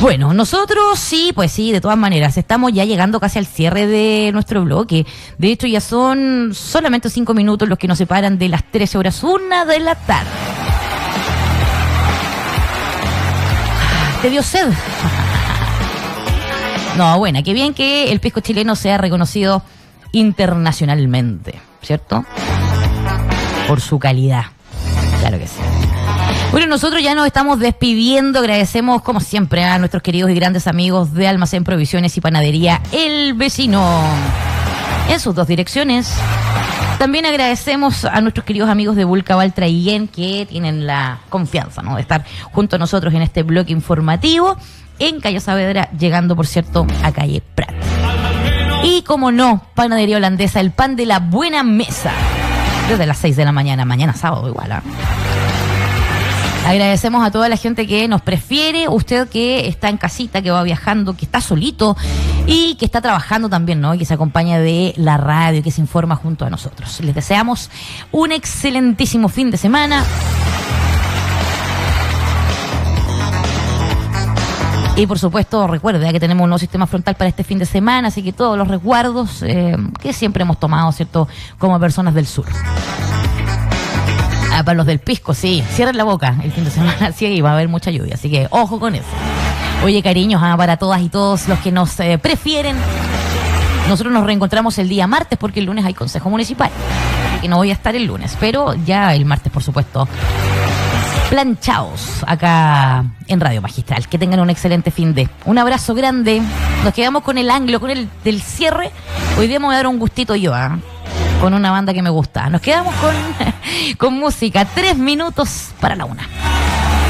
Bueno, nosotros sí, pues sí, de todas maneras, estamos ya llegando casi al cierre de nuestro bloque. De hecho, ya son solamente 5 minutos los que nos separan de las 13 horas, 1 de la tarde. ¿Te dio sed? No, bueno, qué bien que el pisco chileno sea reconocido internacionalmente, ¿cierto? Por su calidad. Claro que sí. Bueno, nosotros ya nos estamos despidiendo. Agradecemos, como siempre, a nuestros queridos y grandes amigos de Almacén Provisiones y Panadería El Vecino, en sus 2 direcciones. También agradecemos a nuestros queridos amigos de Vulcabal Traiguén, que tienen la confianza, ¿no?, de estar junto a nosotros en este bloque informativo en Calle Saavedra, llegando, por cierto, a Calle Prat. Y, como no, Panadería Holandesa, el pan de la buena mesa, desde las 6 de la mañana, mañana sábado igual, ¿eh? Agradecemos a toda la gente que nos prefiere, usted que está en casita, que va viajando, que está solito y que está trabajando también, ¿no? Y que se acompaña de la radio, que se informa junto a nosotros. Les deseamos un excelentísimo fin de semana. Y por supuesto, recuerde que tenemos un nuevo sistema frontal para este fin de semana, así que todos los resguardos que siempre hemos tomado, ¿cierto?, como personas del sur. Para los del pisco, sí, cierren la boca el fin de semana, sí, va a haber mucha lluvia, así que ojo con eso. Oye, cariños, para todas y todos los que nos prefieren, nosotros nos reencontramos el día martes, porque el lunes hay Consejo Municipal, así que no voy a estar el lunes, pero ya el martes, por supuesto, planchaos acá en Radio Magistral. Que tengan un excelente fin de. Un abrazo grande. Nos quedamos con el anglo, con el del cierre. Hoy día me voy a dar un gustito yo, con una banda que me gusta. Nos quedamos con música. 3 minutos para la 1.